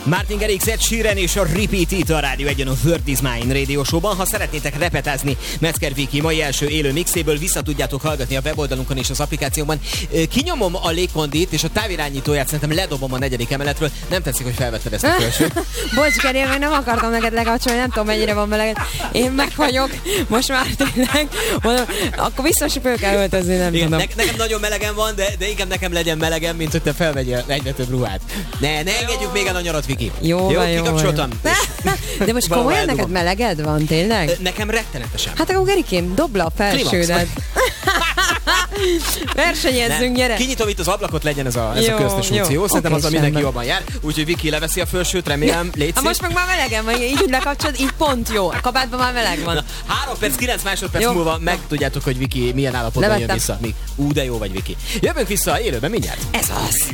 Martin Garrix, Ed Sheeran és a Repeat itt a Rádió Egyen a World is Mine Radio Show-ban. Ha szeretnétek repetázni Metzger Viki mai első élő mixéből, vissza tudjátok hallgatni a weboldalunkon és az applikációban. Kinyomom a légkondit és a távirányítóját szerintem ledobom a 4. emeletről. Nem tetszik, hogy felvetted ezt a felsőt. Bocs, Geri, én nem akartam neked lekapcsolni, nem tudom mennyire van meleg. Én meg vagyok, most már tényleg. Mondom, akkor biztos föl kell öltözni, nem igen, tudom. Nekem nagyon melegen van, de inkább nekem legyen melegem, mint hogy te felvegyél egyre több ruhát. Ne engedjük még el a nyarat, Viki. Jó, kikapcsoltam. De most komolyan neked meleged van, tényleg? Nekem rettenetesen. Hát akkor Gerikém, dobd le a felsődet. Versenyezzünk, gyere! Kinyitom itt az ablakot, legyen ez a köztes funkció. Szerintem azzal mindenki jobban jár. Úgyhogy Viki leveszi a felsőt, remélem, légy szíves. Most meg már melegen van, így lekapcsolod, így pont jó. A kabátban már meleg van. 3 perc, 9 másodperc múlva megtudjátok, hogy Viki milyen állapotban jön vissza. De jó vagy, Viki. Jövünk vissza élőben mindjárt. Ez az.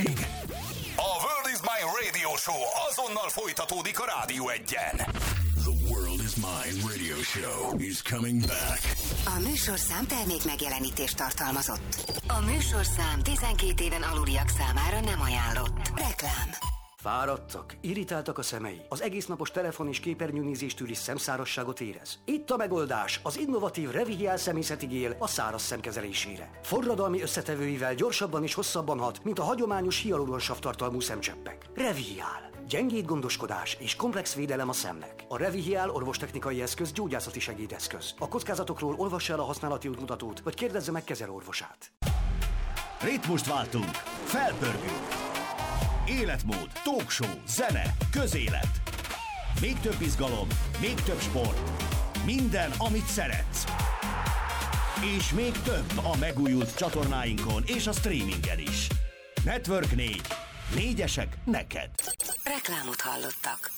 A World is Mine Radio Show azonnal folytatódik a Rádió Egyen. The World is Mine Radio Show is coming back. A műsorszám termék megjelenítést tartalmazott. A műsorszám 12 éven aluliak számára nem ajánlott. Reklám. Fáradtak, irritáltak a szemei, az egésznapos telefon- és képernyőnézéstől is szemszárasságot érez. Itt a megoldás, az innovatív Revihial szemészeti gél a száraz szem kezelésére. Forradalmi összetevőivel gyorsabban és hosszabban hat, mint a hagyományos hialuronsav tartalmú szemcseppek. Revihial. Gyengéd gondoskodás és komplex védelem a szemnek. A Revihial orvostechnikai eszköz gyógyászati segédeszköz. A kockázatokról olvassa el a használati útmutatót, vagy kérdezze meg kezelőorvosát. Ritmust váltunk, felpörgünk. Életmód, talkshow, zene, közélet. Még több izgalom, még több sport. Minden, amit szeretsz. És még több a megújult csatornáinkon és a streamingen is. Network 4. 4-esek neked. Reklámot hallottak.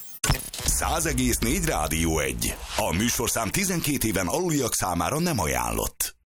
100,4 Rádió 1. A műsorszám 12 éven aluliak számára nem ajánlott.